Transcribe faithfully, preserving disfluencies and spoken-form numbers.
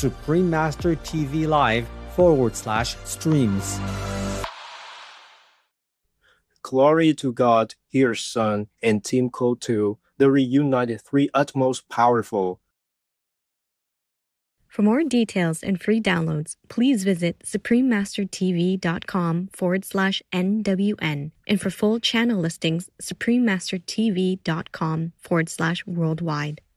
Supreme Master T V Live forward slash streams. Glory to God, His Son, and Team Code two, the reunited three utmost powerful. For more details and free downloads, please visit suprememastertv.com forward slash NWN. And for full channel listings, suprememastertv.com forward slash worldwide.